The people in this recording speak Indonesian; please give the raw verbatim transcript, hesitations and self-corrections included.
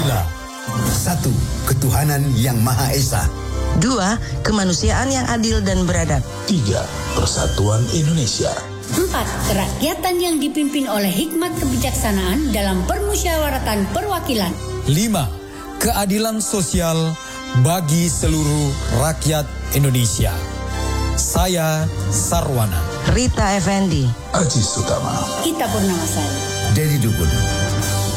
Pancasila. Satu, ketuhanan yang Maha Esa. Dua, kemanusiaan yang adil dan beradab. Tiga, persatuan Indonesia. Empat, kerakyatan yang dipimpin oleh hikmat kebijaksanaan dalam permusyawaratan perwakilan. Lima, keadilan sosial bagi seluruh rakyat Indonesia. Saya Sarwana. Rita Effendi. Aji Sutama. Kita Purnamasari. Dedi Dukun.